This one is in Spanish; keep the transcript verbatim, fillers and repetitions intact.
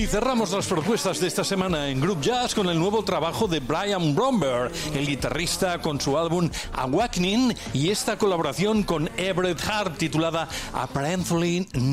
Y cerramos las propuestas de esta semana en Group Jazz con el nuevo trabajo de Brian Bromberg, el guitarrista, con su álbum Awakening y esta colaboración con Everett Hart titulada Apparently